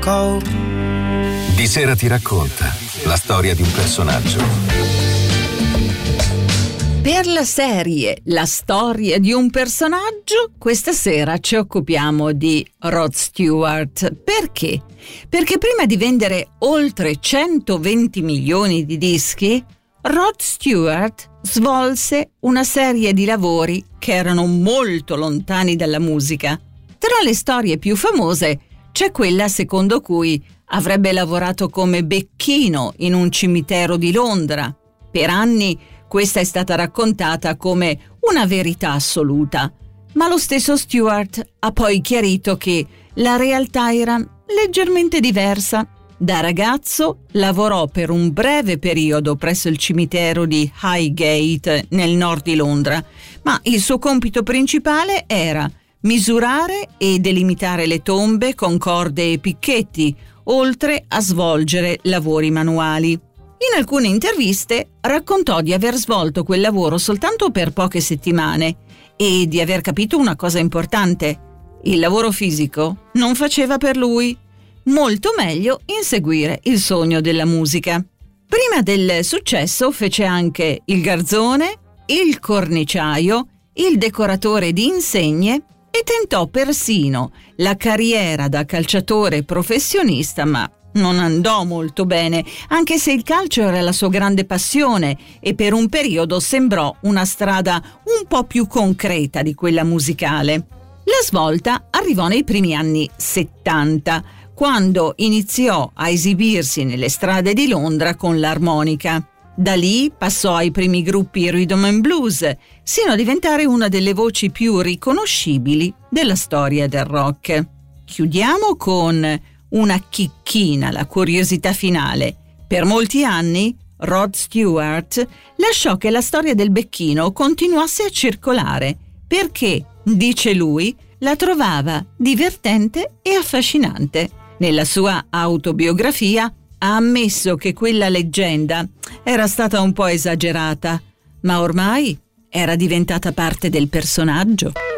Di Sera ti racconta la storia di un personaggio. Per la serie La storia di un personaggio, questa sera ci occupiamo di Rod Stewart. Perché? Perché prima di vendere oltre 120 milioni di dischi, Rod Stewart svolse una serie di lavori che erano molto lontani dalla musica. Tra le storie più famose c'è quella secondo cui avrebbe lavorato come becchino in un cimitero di Londra. Per anni questa è stata raccontata come una verità assoluta, ma lo stesso Stewart ha poi chiarito che la realtà era leggermente diversa. Da ragazzo lavorò per un breve periodo presso il cimitero di Highgate nel nord di Londra, ma il suo compito principale era misurare e delimitare le tombe con corde e picchetti, oltre a svolgere lavori manuali. In alcune interviste raccontò di aver svolto quel lavoro soltanto per poche settimane e di aver capito una cosa importante: il lavoro fisico non faceva per lui. Molto meglio inseguire il sogno della musica. Prima del successo fece anche il garzone, il corniciaio, il decoratore di insegne e tentò persino la carriera da calciatore professionista, ma non andò molto bene, anche se il calcio era la sua grande passione e per un periodo sembrò una strada un po' più concreta di quella musicale. La svolta arrivò nei primi anni 70, quando iniziò a esibirsi nelle strade di Londra con l'armonica. Da lì passò ai primi gruppi rhythm and blues, sino a diventare una delle voci più riconoscibili della storia del rock. Chiudiamo con una chicchina, la curiosità finale. Per molti anni Rod Stewart lasciò che la storia del becchino continuasse a circolare, perché, dice lui, la trovava divertente e affascinante. Nella sua autobiografia ha ammesso che quella leggenda era stata un po' esagerata, ma ormai era diventata parte del personaggio.